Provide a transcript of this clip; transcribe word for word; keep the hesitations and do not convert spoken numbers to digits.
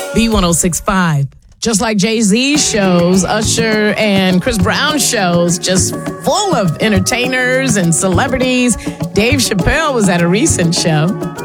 B one oh six point five. Just like Jay-Z's shows, Usher and Chris Brown's shows, just full of entertainers and celebrities. Dave Chappelle was at a recent show.